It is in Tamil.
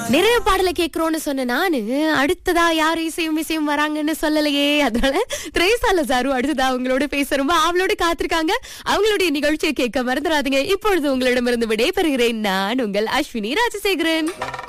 நிறைய பாடலை கேட்கிறோம்னு சொன்ன நானு அடுத்ததா யார் இசையும் வராங்கன்னு சொல்லலையே. அதனால திரேசால சாரு அடுத்ததா அவங்களோட பேச ரொம்ப அவளோட காத்திருக்காங்க. அவங்களுடைய நிகழ்ச்சியை கேட்க மறந்துடாதீங்க. இப்பொழுது உங்களிடமிருந்து விடை பெறுகிறேன். நான் உங்கள் அஸ்வினி ராஜசேகரன்.